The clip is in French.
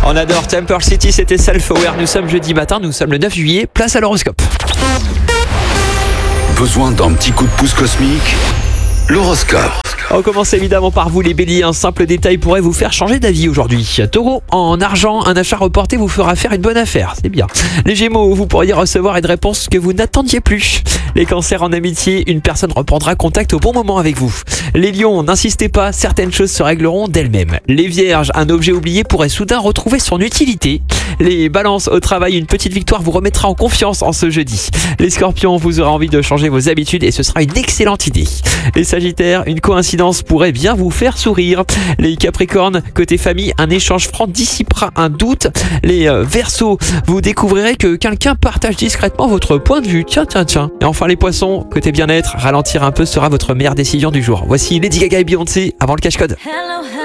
On adore Temple City, c'était Self-Aware. Nous sommes jeudi matin, nous sommes le 9 juillet, place à l'horoscope. Besoin d'un petit coup de pouce cosmique? L'horoscope. On commence évidemment par vous les béliers, un simple détail pourrait vous faire changer d'avis aujourd'hui. Taureau, en argent, un achat reporté vous fera faire une bonne affaire, c'est bien. Les gémeaux, vous pourriez recevoir une réponse que vous n'attendiez plus. Les cancers, en amitié, une personne reprendra contact au bon moment avec vous. Les lions, n'insistez pas, certaines choses se régleront d'elles-mêmes. Les vierges, un objet oublié pourrait soudain retrouver son utilité. Les balances, au travail, une petite victoire vous remettra en confiance en ce jeudi. Les scorpions, vous aurez envie de changer vos habitudes et ce sera une excellente idée. Les sagittaires, une coïncidence pourrait bien vous faire sourire. Les capricornes, côté famille, un échange franc dissipera un doute. Les verseaux, vous découvrirez que quelqu'un partage discrètement votre point de vue. Tiens. Et enfin les poissons, côté bien-être, ralentir un peu sera votre meilleure décision du jour. Voici Lady Gaga et Beyoncé avant le cache-code. Hello.